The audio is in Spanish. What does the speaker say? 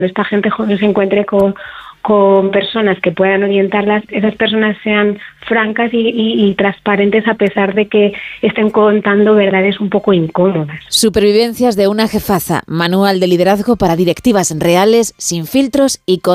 esta gente joven se encuentre con personas que puedan orientarlas, esas personas sean francas y transparentes a pesar de que estén contando verdades un poco incómodas. Supervivencias de una jefaza, manual de liderazgo para directivas reales, sin filtros y con